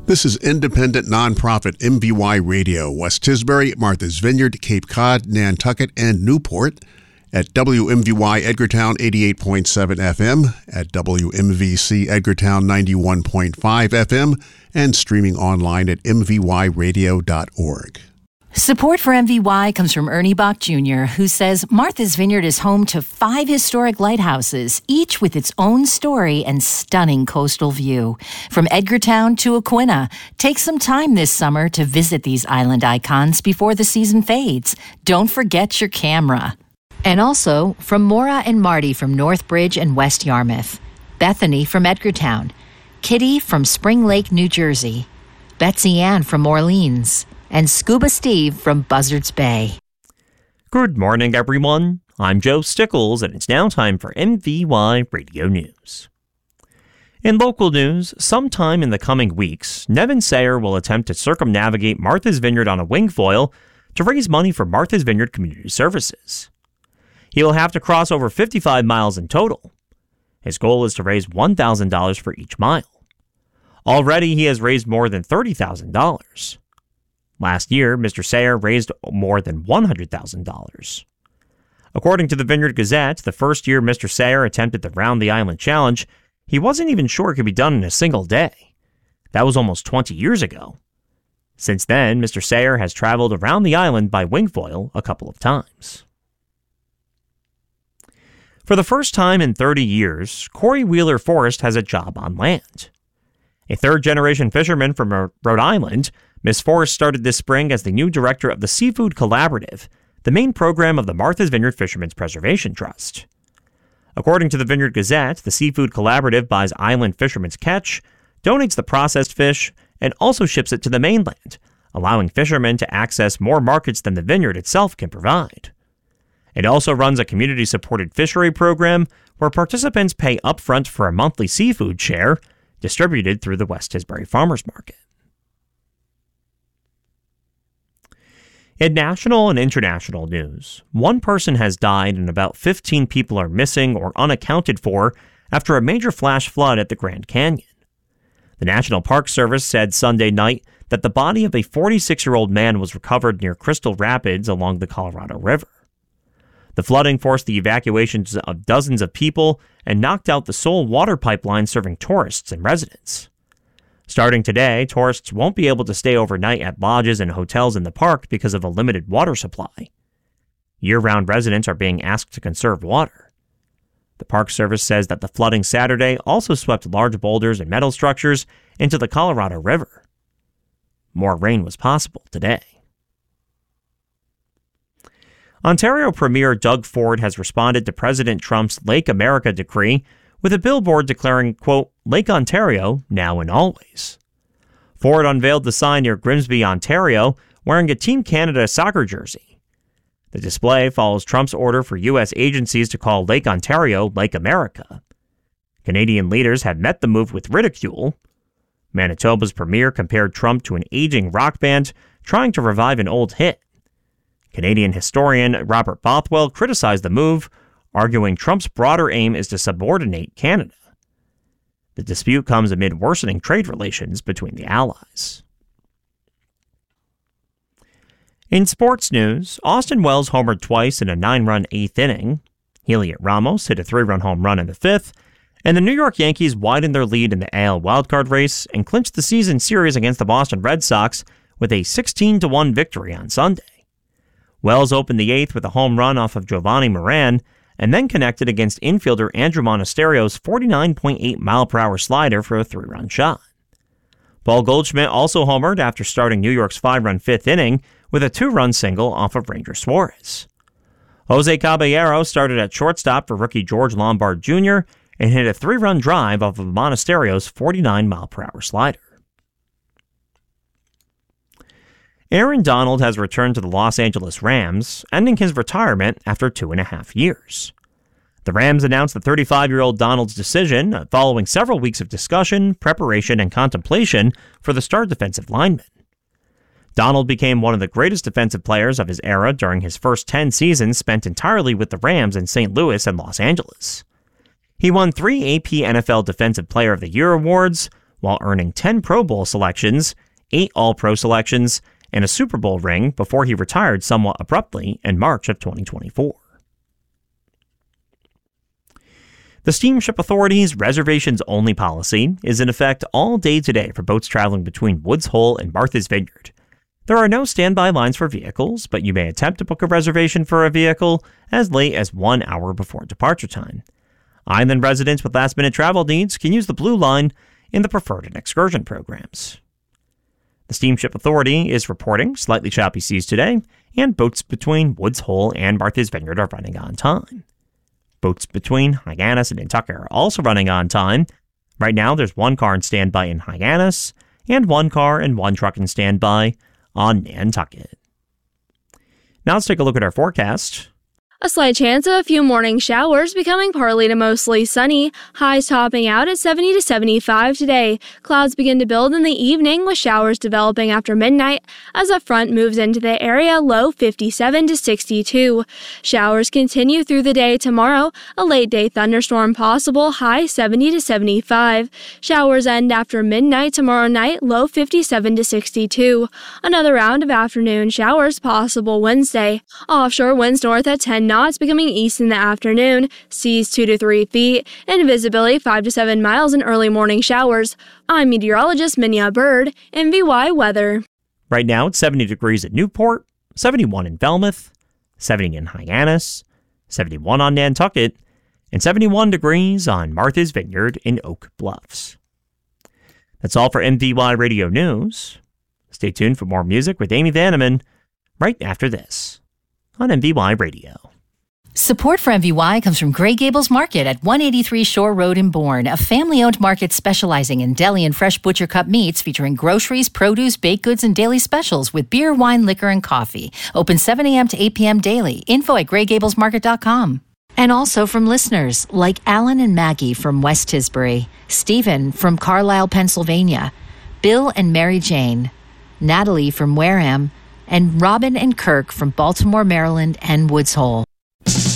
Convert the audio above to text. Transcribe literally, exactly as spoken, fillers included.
This is independent nonprofit M V Y Radio, West Tisbury, Martha's Vineyard, Cape Cod, Nantucket, and Newport, at W M V Y Edgartown eighty-eight point seven F M, at W M V C Edgartown ninety-one point five F M, and streaming online at m v y radio dot org. Support for M V Y comes from Ernie Bach Junior, who says Martha's Vineyard is home to five historic lighthouses, each with its own story and stunning coastal view. From Edgartown to Aquina, take some time this summer to visit these island icons before the season fades. Don't forget your camera. And also from Maura and Marty from Northbridge and West Yarmouth, Bethany from Edgartown, Kitty from Spring Lake, New Jersey, Betsy Ann from Orleans, and Scuba Steve from Buzzards Bay. Good morning, everyone. I'm Joe Stickles, and it's now time for M V Y Radio News. In local news, sometime in the coming weeks, Nevin Sayer will attempt to circumnavigate Martha's Vineyard on a wing foil to raise money for Martha's Vineyard Community Services. He will have to cross over fifty-five miles in total. His goal is to raise one thousand dollars for each mile. Already, he has raised more than thirty thousand dollars. Last year, Mister Sayer raised more than one hundred thousand dollars. According to the Vineyard Gazette, the first year Mister Sayer attempted the Round the Island Challenge, he wasn't even sure it could be done in a single day. That was almost twenty years ago. Since then, Mister Sayer has traveled around the island by wingfoil a couple of times. For the first time in thirty years, Corey Wheeler Forrest has a job on land. A third-generation fisherman from Rhode Island, Miz Forrest started this spring as the new director of the Seafood Collaborative, the main program of the Martha's Vineyard Fishermen's Preservation Trust. According to the Vineyard Gazette, the Seafood Collaborative buys island fishermen's catch, donates the processed fish, and also ships it to the mainland, allowing fishermen to access more markets than the vineyard itself can provide. It also runs a community-supported fishery program where participants pay upfront for a monthly seafood share, distributed through the West Tisbury Farmers Market. In national and international news, one person has died and about fifteen people are missing or unaccounted for after a major flash flood at the Grand Canyon. The National Park Service said Sunday night that the body of a forty-six-year-old man was recovered near Crystal Rapids along the Colorado River. The flooding forced the evacuations of dozens of people and knocked out the sole water pipeline serving tourists and residents. Starting today, tourists won't be able to stay overnight at lodges and hotels in the park because of a limited water supply. Year-round residents are being asked to conserve water. The Park Service says that the flooding Saturday also swept large boulders and metal structures into the Colorado River. More rain was possible today. Ontario Premier Doug Ford has responded to President Trump's Lake America decree with a billboard declaring, quote, Lake Ontario, now and always. Ford unveiled the sign near Grimsby, Ontario, wearing a Team Canada soccer jersey. The display follows Trump's order for U S agencies to call Lake Ontario Lake America. Canadian leaders have met the move with ridicule. Manitoba's premier compared Trump to an aging rock band trying to revive an old hit. Canadian historian Robert Bothwell criticized the move, arguing Trump's broader aim is to subordinate Canada. The dispute comes amid worsening trade relations between the allies. In sports news, Austin Wells homered twice in a nine-run eighth inning. Heliot Ramos hit a three-run home run in the fifth, and the New York Yankees widened their lead in the A L wildcard race and clinched the season series against the Boston Red Sox with a sixteen to one victory on Sunday. Wells opened the eighth with a home run off of Giovanni Moran, and then connected against infielder Andrew Monasterio's forty-nine point eight mile per hour slider for a three-run shot. Paul Goldschmidt also homered after starting New York's five-run fifth inning with a two-run single off of Ranger Suarez. Jose Caballero started at shortstop for rookie George Lombard Junior and hit a three-run drive off of Monasterio's forty-nine mile per hour slider. Aaron Donald has returned to the Los Angeles Rams, ending his retirement after two and a half years. The Rams announced the thirty-five-year-old Donald's decision following several weeks of discussion, preparation, and contemplation for the star defensive lineman. Donald became one of the greatest defensive players of his era during his first ten seasons spent entirely with the Rams in Saint Louis and Los Angeles. He won three A P N F L Defensive Player of the Year awards, while earning ten Pro Bowl selections, eight All-Pro selections, and a Super Bowl ring before he retired somewhat abruptly in March of twenty twenty-four. The Steamship Authority's reservations-only policy is in effect all day today for boats traveling between Woods Hole and Martha's Vineyard. There are no standby lines for vehicles, but you may attempt to book a reservation for a vehicle as late as one hour before departure time. Island residents with last-minute travel needs can use the Blue Line in the Preferred and Excursion programs. The Steamship Authority is reporting slightly choppy seas today, and boats between Woods Hole and Martha's Vineyard are running on time. Boats between Hyannis and Nantucket are also running on time. Right now, there's one car in standby in Hyannis, and one car and one truck in standby on Nantucket. Now let's take a look at our forecast. A slight chance of a few morning showers becoming partly to mostly sunny, highs topping out at seventy to seventy-five today. Clouds begin to build in the evening with showers developing after midnight as a front moves into the area, low fifty-seven to sixty-two. Showers continue through the day tomorrow, a late day thunderstorm possible, high seventy to seventy-five. Showers end after midnight tomorrow night, low fifty-seven to sixty-two. Another round of afternoon showers possible Wednesday. Offshore winds north at ten knots becoming east in the afternoon, seas two to three feet, and visibility five to seven miles in early morning showers. I'm meteorologist Minya Bird, M V Y Weather. Right now it's seventy degrees at Newport, seventy-one in Falmouth, seventy in Hyannis, seventy-one on Nantucket, and seventy-one degrees on Martha's Vineyard in Oak Bluffs. That's all for M V Y Radio News. Stay tuned for more music with Amy Vanneman right after this on M V Y Radio. Support for M V Y comes from Gray Gables Market at one eighty-three Shore Road in Bourne, a family-owned market specializing in deli and fresh butcher cut meats featuring groceries, produce, baked goods, and daily specials with beer, wine, liquor, and coffee. Open seven a.m. to eight p.m. daily. Info at gray gables market dot com. And also from listeners like Alan and Maggie from West Tisbury, Stephen from Carlisle, Pennsylvania, Bill and Mary Jane, Natalie from Wareham, and Robin and Kirk from Baltimore, Maryland, and Woods Hole.